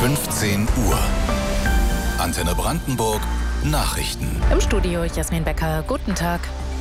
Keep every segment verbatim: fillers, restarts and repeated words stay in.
fünfzehn Uhr. Antenne Brandenburg Nachrichten. Im Studio Jasmin Becker. Guten Tag.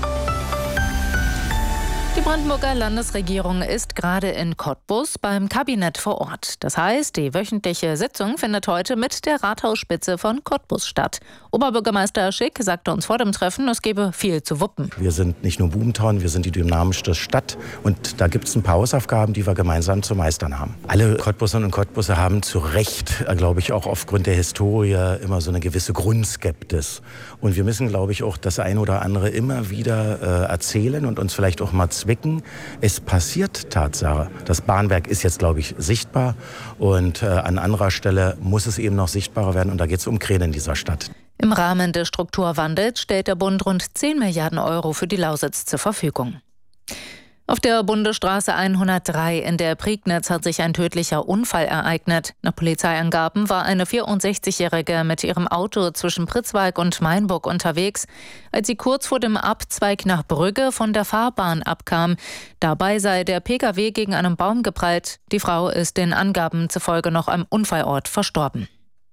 Die Brandenburger Landesregierung ist gerade in Cottbus beim Kabinett vor Ort. Das heißt, die wöchentliche Sitzung findet heute mit der Rathausspitze von Cottbus statt. Oberbürgermeister Schick sagte uns vor dem Treffen, es gebe viel zu wuppen. Wir sind nicht nur Bubentown, wir sind die dynamischste Stadt. Und da gibt es ein paar Hausaufgaben, die wir gemeinsam zu meistern haben. Alle Cottbusserinnen und Cottbusser haben zu Recht, glaube ich, auch aufgrund der Historie immer so eine gewisse Grundskeptis. Und wir müssen, glaube ich, auch das eine oder andere immer wieder äh, erzählen und uns vielleicht auch mal zwicken. Es passiert Tatsache. Das Bahnwerk ist jetzt, glaube ich, sichtbar. Und äh, an anderer Stelle muss es eben noch sichtbarer werden. Und da geht es um Kräne in dieser Stadt. Im Rahmen des Strukturwandels stellt der Bund rund zehn Milliarden Euro für die Lausitz zur Verfügung. Auf der Bundesstraße hundertdrei in der Prignitz hat sich ein tödlicher Unfall ereignet. Nach Polizeiangaben war eine vierundsechzigjährige mit ihrem Auto zwischen Pritzwalk und Mainburg unterwegs, als sie kurz vor dem Abzweig nach Brügge von der Fahrbahn abkam. Dabei sei der Pkw gegen einen Baum geprallt. Die Frau ist den Angaben zufolge noch am Unfallort verstorben.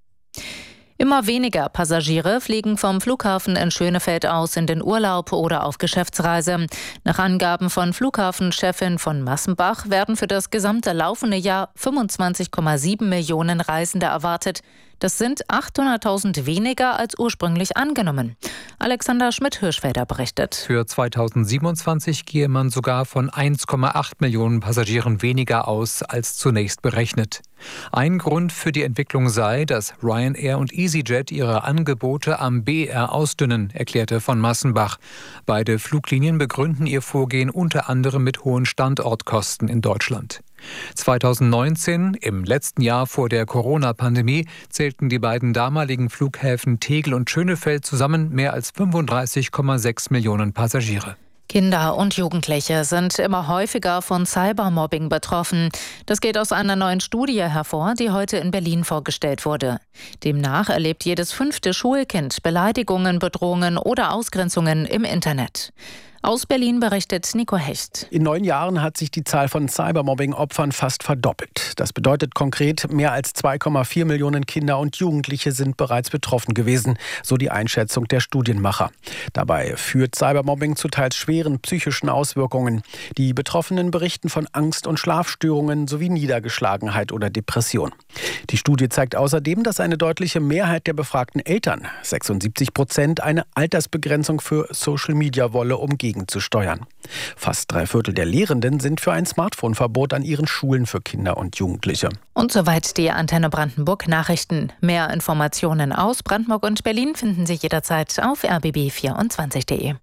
Immer weniger Passagiere fliegen vom Flughafen in Schönefeld aus in den Urlaub oder auf Geschäftsreise. Nach Angaben von Flughafenchefin von Massenbach werden für das gesamte laufende Jahr fünfundzwanzig Komma sieben Millionen Reisende erwartet. Das sind achthunderttausend weniger als ursprünglich angenommen. Alexander Schmidt-Hirschfelder berichtet. Für zweitausendsiebenundzwanzig gehe man sogar von eins Komma acht Millionen Passagieren weniger aus als zunächst berechnet. Ein Grund für die Entwicklung sei, dass Ryanair und EasyJet ihre Angebote am B R ausdünnen, erklärte von Massenbach. Beide Fluglinien begründen ihr Vorgehen unter anderem mit hohen Standortkosten in Deutschland. zweitausendneunzehn, im letzten Jahr vor der Corona-Pandemie, zählten die beiden damaligen Flughäfen Tegel und Schönefeld zusammen mehr als fünfunddreißig Komma sechs Millionen Passagiere. Kinder und Jugendliche sind immer häufiger von Cybermobbing betroffen. Das geht aus einer neuen Studie hervor, die heute in Berlin vorgestellt wurde. Demnach erlebt jedes fünfte Schulkind Beleidigungen, Bedrohungen oder Ausgrenzungen im Internet. Aus Berlin berichtet Nico Hecht. In neun Jahren hat sich die Zahl von Cybermobbing-Opfern fast verdoppelt. Das bedeutet konkret, mehr als zwei Komma vier Millionen Kinder und Jugendliche sind bereits betroffen gewesen, so die Einschätzung der Studienmacher. Dabei führt Cybermobbing zu teils schweren psychischen Auswirkungen. Die Betroffenen berichten von Angst- und Schlafstörungen sowie Niedergeschlagenheit oder Depression. Die Studie zeigt außerdem, dass eine deutliche Mehrheit der befragten Eltern, sechsundsiebzig Prozent, eine Altersbegrenzung für Social Media wolle, um gegenzusteuern. Fast drei Viertel der Lehrenden sind für ein Smartphone-Verbot an ihren Schulen für Kinder und Jugendliche. Und soweit die Antenne Brandenburg Nachrichten. Mehr Informationen aus Brandenburg und Berlin finden Sie jederzeit auf r b b vierundzwanzig punkt de.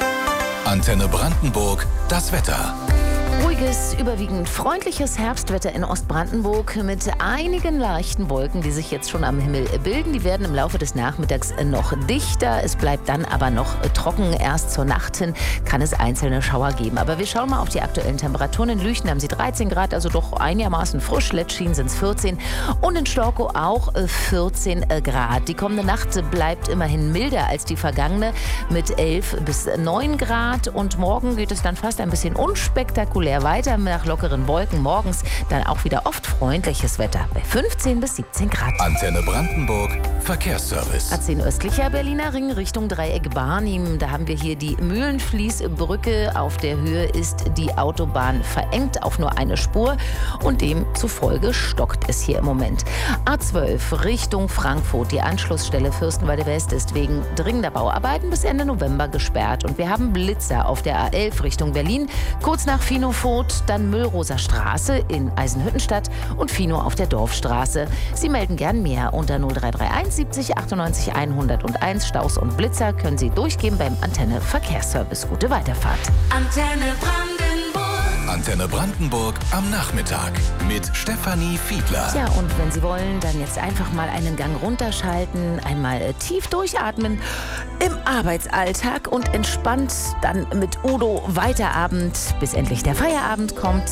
Antenne Brandenburg, das Wetter. Ruhiges, überwiegend freundliches Herbstwetter in Ostbrandenburg mit einigen leichten Wolken, die sich jetzt schon am Himmel bilden. Die werden im Laufe des Nachmittags noch dichter. Es bleibt dann aber noch trocken. Erst zur Nacht hin kann es einzelne Schauer geben. Aber wir schauen mal auf die aktuellen Temperaturen. In Lüchten haben sie dreizehn Grad, also doch einigermaßen frisch. Letschin sind es vierzehn und in Storkow auch vierzehn Grad. Die kommende Nacht bleibt immerhin milder als die vergangene mit elf bis neun Grad. Und morgen geht es dann fast ein bisschen unspektakulär weiter nach lockeren Wolken. Morgens dann auch wieder oft freundliches Wetter bei fünfzehn bis siebzehn Grad. Antenne Brandenburg Verkehrsservice. A zehn östlicher Berliner Ring Richtung Dreieck Barnim. Da haben wir hier die Mühlenfließbrücke. Auf der Höhe ist die Autobahn verengt auf nur eine Spur und demzufolge stockt es hier im Moment. A zwölf Richtung Frankfurt. Die Anschlussstelle Fürstenwalde West ist wegen dringender Bauarbeiten bis Ende November gesperrt. Und wir haben Blitzer auf der A elf Richtung Berlin. Kurz nach Finofurt, dann Müllroser Straße in Eisenhüttenstadt und Fino auf der Dorfstraße. Sie melden gern mehr unter null drei drei eins siebzig achtundneunzig hunderteins. Staus und Blitzer können Sie durchgeben beim Antenne Verkehrsservice. Gute Weiterfahrt. Antenne Brandenburg. Antenne Brandenburg am Nachmittag mit Stefanie Fiedler. Tja, und wenn Sie wollen, dann jetzt einfach mal einen Gang runterschalten, einmal äh, tief durchatmen im Arbeitsalltag und entspannt dann mit Udo Weiterabend, bis endlich der Feierabend kommt.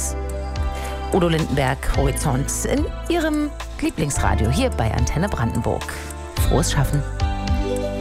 Udo Lindenberg, Horizont, in Ihrem Lieblingsradio hier bei Antenne Brandenburg. Frohes Schaffen.